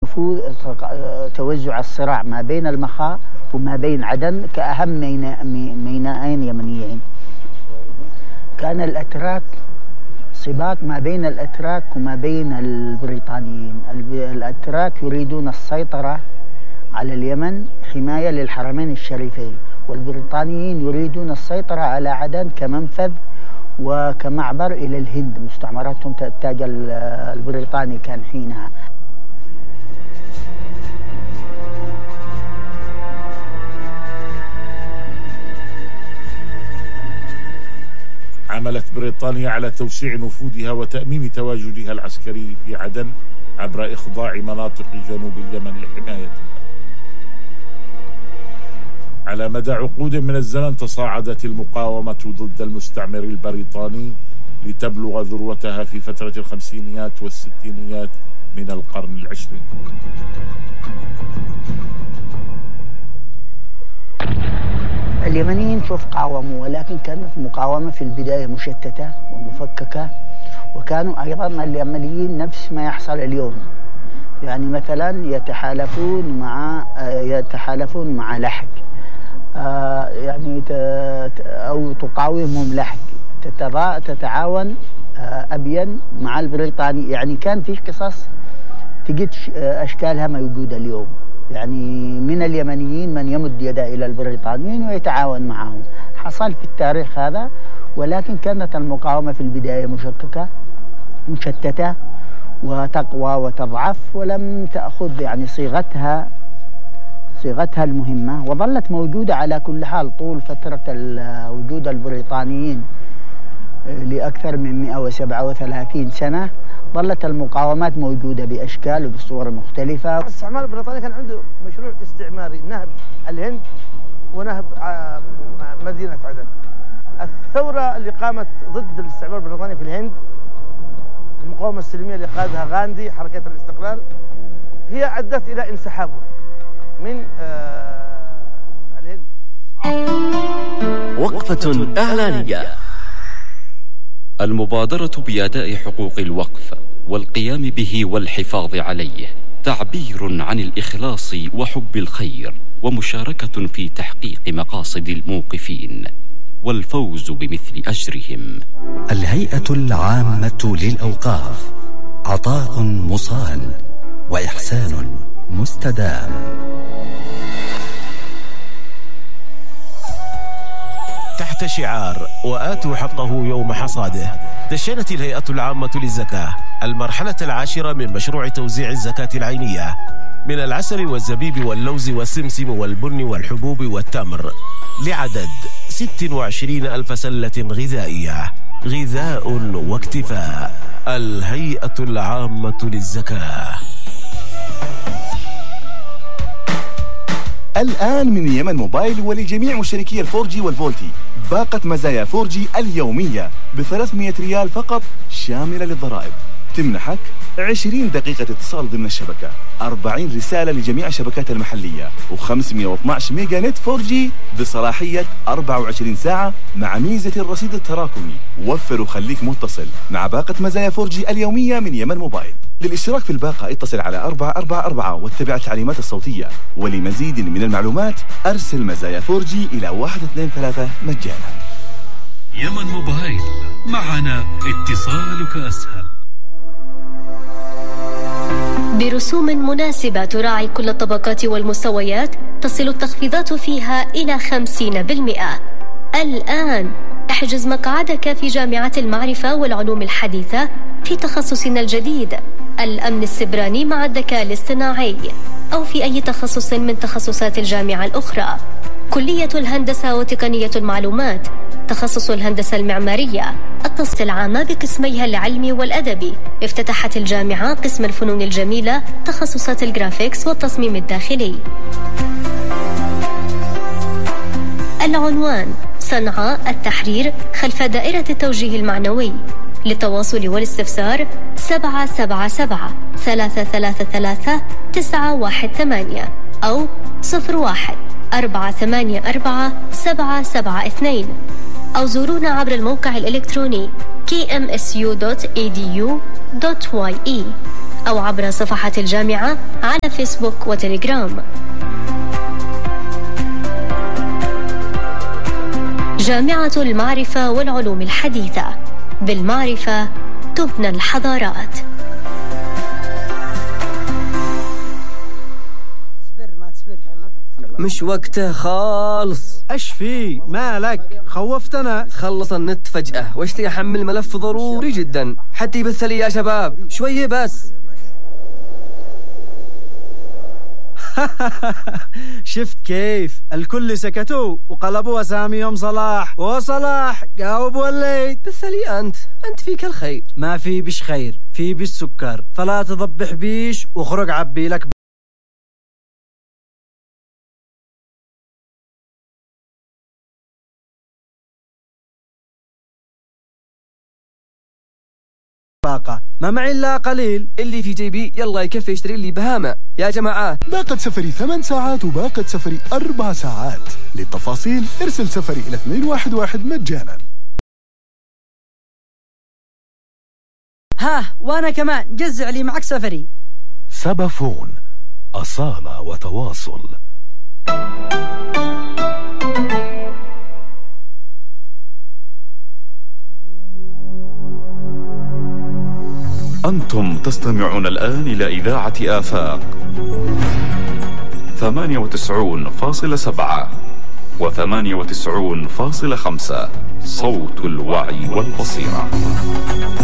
توزع الصراع ما بين المخا وما بين عدن كأهم ميناءين يمنيين. كان الأتراك سباق ما بين الأتراك وما بين البريطانيين. الأتراك يريدون السيطرة على اليمن حماية للحرمين الشريفين، والبريطانيين يريدون السيطرة على عدن كمنفذ وكمعبر إلى الهند. مستعمراتهم التاج البريطاني كان حينها. عملت بريطانيا على توسيع نفوذها وتأمين تواجدها العسكري في عدن عبر إخضاع مناطق جنوب اليمن لحمايتها. على مدى عقود من الزمن تصاعدت المقاومة ضد المستعمر البريطاني لتبلغ ذروتها في فترة الخمسينيات والستينيات من القرن العشرين. اليمنيين قاوموا، ولكن كانت مقاومة في البداية مشتتة ومفككة، وكانوا أيضا اليمنيين نفس ما يحصل اليوم. يعني مثلا يتحالفون مع لحج، يعني أو تقاومهم لحج، تتعاون أبين مع البريطاني. يعني كان في قصص تجد أشكالها موجودة اليوم. يعني من اليمنيين من يمد يده إلى البريطانيين ويتعاون معهم. حصل في التاريخ هذا، ولكن كانت المقاومة في البداية مشتتة وتقوى وتضعف، ولم تأخذ يعني صيغتها المهمة، وظلت موجودة على كل حال طول فترة وجود البريطانيين لأكثر من 137 سنة. ظلت المقاومات موجودة بأشكال وبصور مختلفة. الاستعمار البريطاني كان عنده مشروع استعماري، نهب الهند ونهب مدينة عدن. الثورة اللي قامت ضد الاستعمار البريطاني في الهند، المقاومة السلمية اللي قادها غاندي، حركة الاستقلال، هي أدت إلى انسحابه من الهند. وقفة إعلانية. المبادرة بأداء حقوق الوقف والقيام به والحفاظ عليه تعبير عن الإخلاص وحب الخير، ومشاركة في تحقيق مقاصد الموقفين والفوز بمثل أجرهم. الهيئة العامة للأوقاف، عطاء مصان وإحسان مستدام. تحت شعار وآتوا حقه يوم حصاده، دشنت الهيئة العامة للزكاة المرحلة العاشرة من مشروع توزيع الزكاة العينية من العسل والزبيب واللوز والسمسم والبن والحبوب والتمر لعدد 26,000 سلة غذائية. غذاء واكتفاء. الهيئة العامة للزكاة. الآن من يمن موبايل ولجميع مشتركي الفورجي والفولتي باقة مزايا فورجي اليومية ب300 ريال فقط شاملة للضرائب. تمنحك 20 دقيقة اتصال ضمن الشبكة، 40 رسالة لجميع الشبكات المحلية، و512 ميجا نت فورجي بصلاحية 24 ساعة مع ميزة الرصيد التراكمي. وفر وخليك متصل مع باقة مزايا فورجي اليومية من يمن موبايل. للاشتراك في الباقة اتصل على 444 واتبع التعليمات الصوتية. ولمزيد من المعلومات أرسل مزايا فورجي إلى 123 مجانا. يمن موبايل، معنا اتصالك أسهل. برسوم مناسبة تراعي كل الطبقات والمستويات، تصل التخفيضات فيها إلى 50%. الآن احجز مقعدك في جامعة المعرفة والعلوم الحديثة في تخصصنا الجديد الأمن السبراني مع الذكاء الاصطناعي، أو في أي تخصص من تخصصات الجامعة الأخرى. كلية الهندسة وتقنية المعلومات، تخصص الهندسة المعمارية، التصميم العامة بقسميها العلمي والأدبي. افتتحت الجامعة قسم الفنون الجميلة، تخصصات الجرافيكس والتصميم الداخلي. العنوان: صنعاء التحرير خلف دائرة التوجيه المعنوي. للتواصل والاستفسار 777-333-918 أو 01-484-772 أو زورونا عبر الموقع الإلكتروني kmsu.edu.ye. أو عبر صفحة الجامعة على فيسبوك وتليجرام. جامعة المعرفة والعلوم الحديثة، بالمعرفة تبنى الحضارات. مش وقته خالص. ايش في مالك؟ خوفتنا. خلص النت فجأة واشتي احمل ملف ضروري جدا حتى يبث لي يا شباب شوية بس. شفت كيف الكل سكتوا وقلبوا اساميهم صلاح وصلاح جاوب وليت. بث لي انت فيك الخير. ما في بش خير، في بش سكر، فلا تضبح بيش وخرج عبي لك باقة. ما معي إلا قليل. اللي في جيبي يلا يكفي يشتري لي بهامة يا جماعة. باقة سفري 8 ساعات وباقة سفري 4 ساعات. للتفاصيل ارسل سفري إلى 211 مجانا. ها وانا كمان جزع لي معك سفري. سبافون، أصالة وتواصل. أنتم تستمعون الآن إلى إذاعة آفاق 98.7 و98.5 صوت الوعي والبصيرة.